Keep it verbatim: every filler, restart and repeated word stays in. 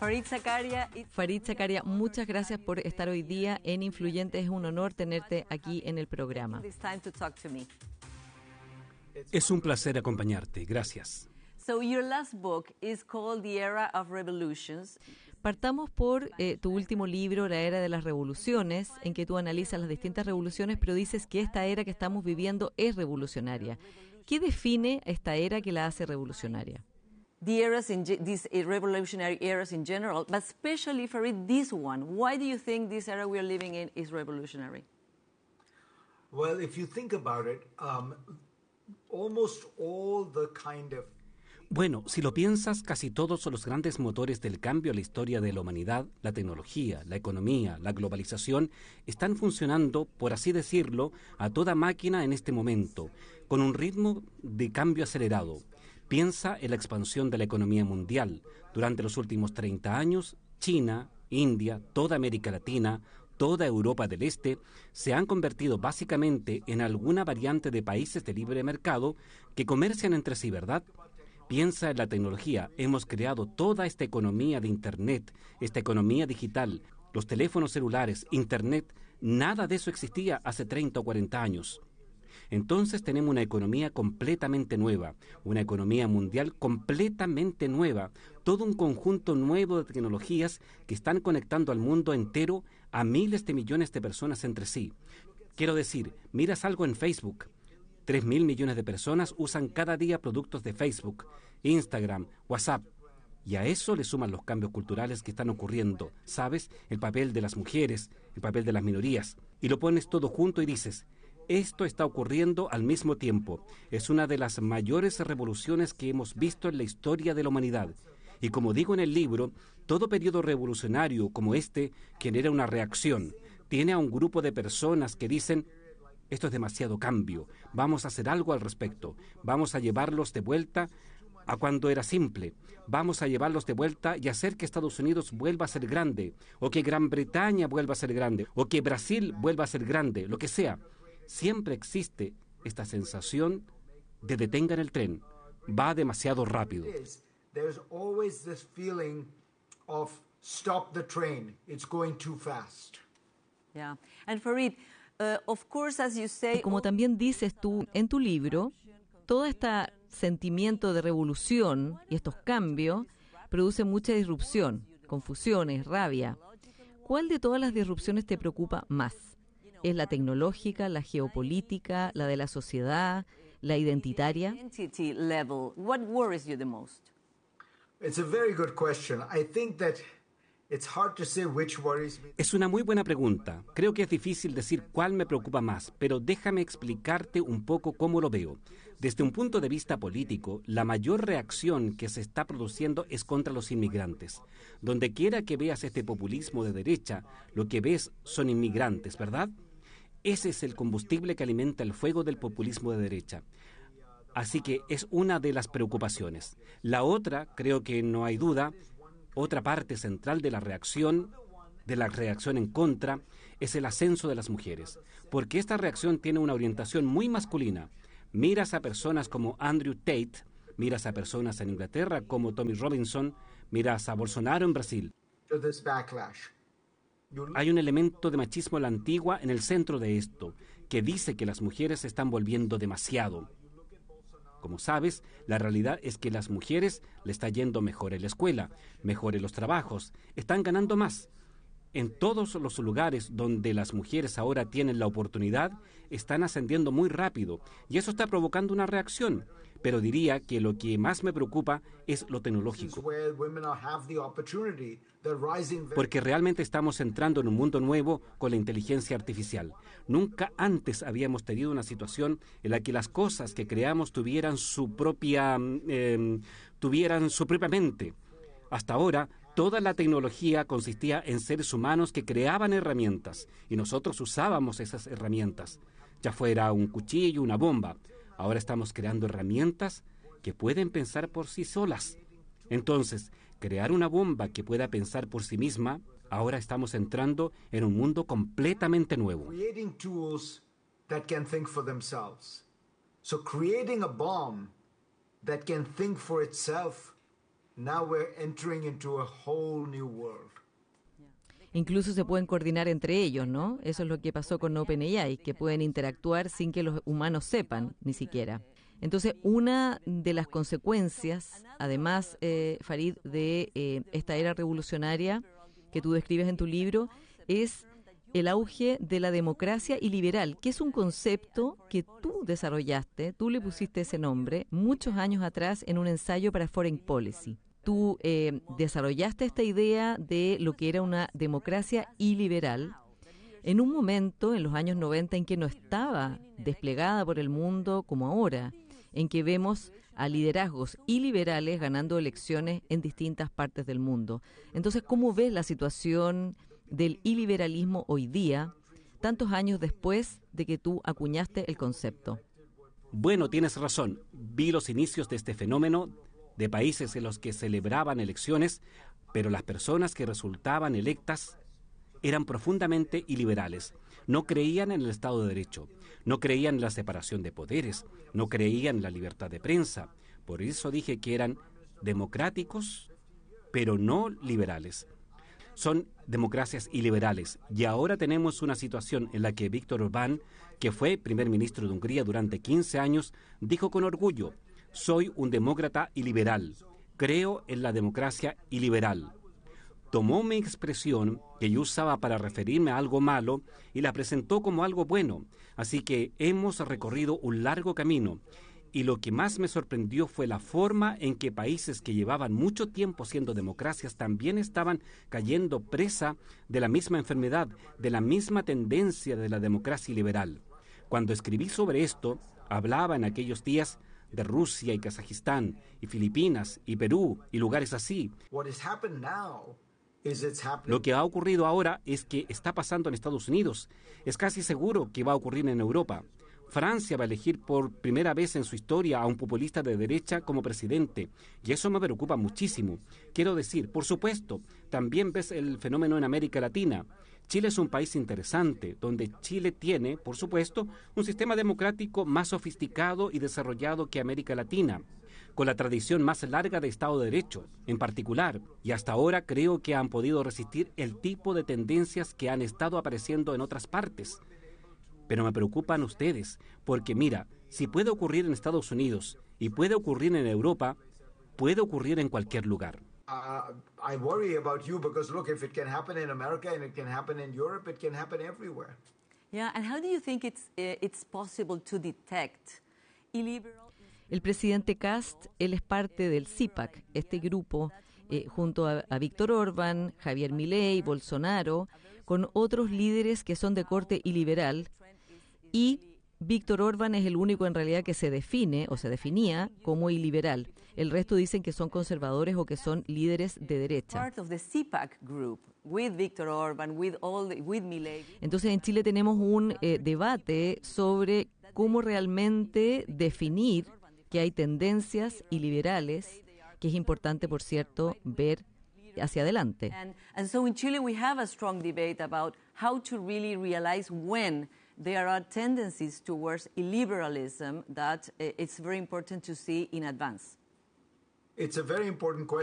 Fareed Zakaria. Fareed Zakaria, muchas gracias por estar hoy día en Influyente. Es un honor tenerte aquí en el programa. Es un placer acompañarte. Gracias. So your last book is called The Era of Revolutions. Partamos por eh, tu último libro, La Era de las Revoluciones, en que tú analizas las distintas revoluciones, pero dices que esta era que estamos viviendo es revolucionaria. ¿Qué define esta era que la hace revolucionaria? The eras in these revolutionary eras in general, but especially for it, this one. Why do you think this era we are living in is revolutionary? Well, if you think about it, um, almost all the kind of Bueno, si lo piensas, casi todos los grandes motores del cambio a la historia de la humanidad, la tecnología, la economía, la globalización, están funcionando, por así decirlo, a toda máquina en este momento, con un ritmo de cambio acelerado. Piensa en la expansión de la economía mundial. Durante los últimos treinta años, China, India, toda América Latina, toda Europa del Este, se han convertido básicamente en alguna variante de países de libre mercado que comercian entre sí, ¿verdad? Piensa en la tecnología. Hemos creado toda esta economía de Internet, esta economía digital, los teléfonos celulares, Internet. Nada de eso existía hace treinta o cuarenta años. Entonces tenemos una economía completamente nueva, una economía mundial completamente nueva, todo un conjunto nuevo de tecnologías que están conectando al mundo entero a miles de millones de personas entre sí. Quiero decir, miras algo en Facebook. Tres mil millones de personas usan cada día productos de Facebook, Instagram, WhatsApp. Y a eso le suman los cambios culturales que están ocurriendo, ¿sabes? El papel de las mujeres, el papel de las minorías. Y lo pones todo junto y dices, esto está ocurriendo al mismo tiempo. Es una de las mayores revoluciones que hemos visto en la historia de la humanidad. Y como digo en el libro, todo periodo revolucionario como este genera una reacción. Tiene a un grupo de personas que dicen, esto es demasiado cambio, vamos a hacer algo al respecto, vamos a llevarlos de vuelta a cuando era simple, vamos a llevarlos de vuelta y hacer que Estados Unidos vuelva a ser grande, o que Gran Bretaña vuelva a ser grande, o que Brasil vuelva a ser grande, lo que sea. Siempre existe esta sensación de detengan el tren, va demasiado rápido. There's always this feeling of stop the train, it's going too fast. Yeah. And Fareed, Uh, of course, as you say, y como también dices tú en tu libro, todo este sentimiento de revolución y estos cambios producen mucha disrupción, confusiones, rabia. ¿Cuál de todas las disrupciones te preocupa más? ¿Es la tecnológica, la geopolítica, la de la sociedad, la identitaria? Identity level, what worries you the most? It's a very good question. I think that Es una muy buena pregunta. Creo que es difícil decir cuál me preocupa más, pero déjame explicarte un poco cómo lo veo. Desde un punto de vista político, la mayor reacción que se está produciendo es contra los inmigrantes. Donde quiera que veas este populismo de derecha, lo que ves son inmigrantes, ¿verdad? Ese es el combustible que alimenta el fuego del populismo de derecha. Así que es una de las preocupaciones. La otra, creo que no hay duda, otra parte central de la reacción, de la reacción en contra, es el ascenso de las mujeres, porque esta reacción tiene una orientación muy masculina. Miras a personas como Andrew Tate, miras a personas en Inglaterra como Tommy Robinson, miras a Bolsonaro en Brasil. Hay un elemento de machismo a la antigua en el centro de esto, que dice que las mujeres se están volviendo demasiado. Como sabes, la realidad es que las mujeres le está yendo mejor en la escuela, mejor en los trabajos, están ganando más. En todos los lugares donde las mujeres ahora tienen la oportunidad, están ascendiendo muy rápido y eso está provocando una reacción. Pero diría que lo que más me preocupa es lo tecnológico. Porque realmente estamos entrando en un mundo nuevo con la inteligencia artificial. Nunca antes habíamos tenido una situación en la que las cosas que creamos tuvieran su propia, eh, tuvieran su propia mente. Hasta ahora, toda la tecnología consistía en seres humanos que creaban herramientas y nosotros usábamos esas herramientas, ya fuera un cuchillo, una bomba. Ahora estamos creando herramientas que pueden pensar por sí solas. Entonces, crear una bomba que pueda pensar por sí misma, ahora estamos entrando en un mundo completamente nuevo. Creating tools that can think for themselves. So creating a bomb that can think for itself now we're entering into a whole new world. Incluso se pueden coordinar entre ellos, ¿no? Eso es lo que pasó con OpenAI, que pueden interactuar sin que los humanos sepan ni siquiera. Entonces, una de las consecuencias, además, eh, Farid, de eh, esta era revolucionaria que tú describes en tu libro, es el auge de la democracia iliberal, que es un concepto que tú desarrollaste, tú le pusiste ese nombre, muchos años atrás en un ensayo para Foreign Policy. Tú eh, desarrollaste esta idea de lo que era una democracia iliberal en un momento, en los años noventa, en que no estaba desplegada por el mundo como ahora, en que vemos a liderazgos iliberales ganando elecciones en distintas partes del mundo. Entonces, ¿cómo ves la situación del iliberalismo hoy día, tantos años después de que tú acuñaste el concepto? Bueno, tienes razón. Vi los inicios de este fenómeno de países en los que celebraban elecciones, pero las personas que resultaban electas eran profundamente iliberales. No creían en el Estado de Derecho, no creían en la separación de poderes, no creían en la libertad de prensa. Por eso dije que eran democráticos, pero no liberales. Son democracias iliberales. Y ahora tenemos una situación en la que Víctor Orbán, que fue primer ministro de Hungría durante quince años, dijo con orgullo: soy un demócrata iliberal, creo en la democracia iliberal. Tomó mi expresión que yo usaba para referirme a algo malo y la presentó como algo bueno. Así que hemos recorrido un largo camino. Y lo que más me sorprendió fue la forma en que países que llevaban mucho tiempo siendo democracias también estaban cayendo presa de la misma enfermedad, de la misma tendencia de la democracia liberal. Cuando escribí sobre esto, hablaba en aquellos días de Rusia y Kazajistán, y Filipinas, y Perú, y lugares así. Lo que ha ocurrido ahora es que está pasando en Estados Unidos. Es casi seguro que va a ocurrir en Europa. Francia va a elegir por primera vez en su historia a un populista de derecha como presidente, y eso me preocupa muchísimo. Quiero decir, por supuesto, también ves el fenómeno en América Latina. Chile es un país interesante, donde Chile tiene, por supuesto, un sistema democrático más sofisticado y desarrollado que América Latina, con la tradición más larga de Estado de Derecho, en particular, y hasta ahora creo que han podido resistir el tipo de tendencias que han estado apareciendo en otras partes. Pero me preocupan ustedes, porque mira, si puede ocurrir en Estados Unidos y puede ocurrir en Europa, puede ocurrir en cualquier lugar. Uh, I worry about you because look, if it can happen in America and it can happen in Europe, it can happen everywhere. Yeah, and how do you think it's uh, it's possible to detect illiberal? El presidente Kast, él es parte del C I P A C, este grupo, eh, junto a, a Víctor Orbán, Javier Milei, Bolsonaro, con otros líderes que son de corte iliberal, y Víctor Orbán es el único en realidad que se define o se definía como iliberal. El resto dicen que son conservadores o que son líderes de derecha. Part of the C I P A C group with Víctor Orbán, with all the, with Milei. Entonces en Chile tenemos un eh, debate sobre cómo realmente definir que hay tendencias iliberales, que es importante, por cierto, ver hacia adelante. And, and so in Chile we have a strong debate about how to really realize when there are tendencies towards illiberalism that uh, it's very important to see in advance. It's a very important question.